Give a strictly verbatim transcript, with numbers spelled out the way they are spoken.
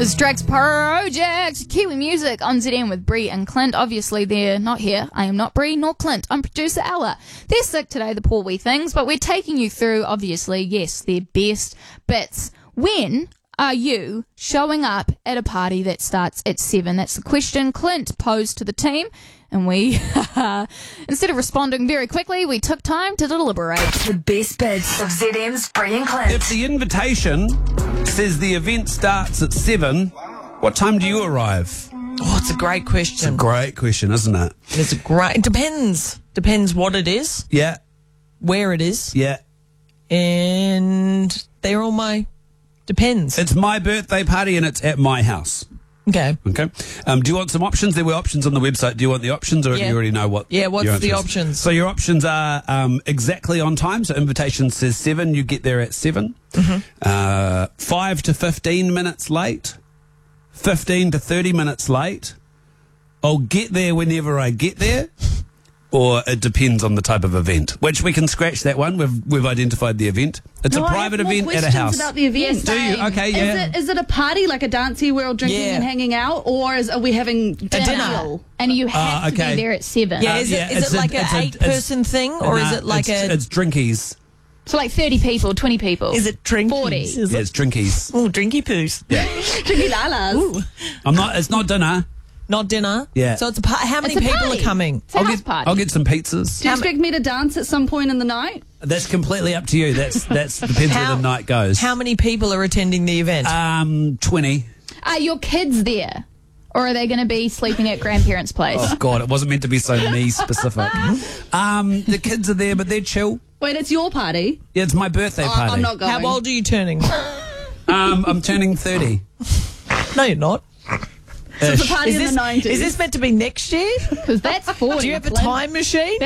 It's Drax Project, Kiwi Music on Z M with Bree and Clint. Obviously, they're not here. I am not Bree nor Clint. I'm producer Ella. They're sick today, the poor wee things, but we're taking you through, obviously, yes, their best bits. When are you showing up at a party that starts at seven? That's the question Clint posed to the team, and we, instead of responding very quickly, we took time to deliberate. The best bits of Z M's Bree and Clint. If the invitation says the event starts at seven, what time do you arrive? Oh, it's a great question. Great question, isn't it? It's a great. It depends. Depends what it is, Yeah, where it is, yeah. and they're all my. Depends. It's my birthday party and it's at my house. Okay. Okay. Um, do you want some options? There were options on the website. Do you want the options, or do Yeah. you already know what? Yeah, what's your the answer is? options? So your options are um, exactly on time. So invitation says seven. You get there at seven. Mm-hmm. Uh, five to fifteen minutes late. Fifteen to thirty minutes late. I'll get there whenever I get there. Or it depends on the type of event, which we can scratch that one. We've we've identified the event. It's No, a I private have more event at a questions house. about the event. Yes, Do you? same. Okay, yeah. Is it is it a party, like a dancey, we're all drinking Yeah. and hanging out, or is are we having dinner? dinner. And you have Ah, to okay. be there at seven. Yeah, Uh, is yeah, it, is it's it a- like it's an a- eight-person thing, or is Nah, it like it's, a? It's drinkies. So like thirty people, twenty people. Is it drinkies? forty. Is Yeah, it? it's drinkies. Oh, drinky poos. Yeah. Drinky lalas. I'm not. It's not dinner. Not dinner. Yeah. So it's a par- how many It's a people party. are coming? It's a I'll house get. party. I'll get some pizzas. Do you How expect me to dance at some point in the night? That's completely up to you. That's that's depends How- where the night goes. How many people are attending the event? Um, twenty. Are your kids there? Or are they going to be sleeping at grandparents' place? Oh God, it wasn't meant to be so me specific. um, the kids are there, but they're chill. Wait, it's your party. Yeah, it's my birthday I- party. I'm not going. how old are you turning? Um, I'm turning thirty. No, you're not. So it's a party Is in this, the nineties. is this meant to be next year? Because that's forty. Do you have a Clint. time machine?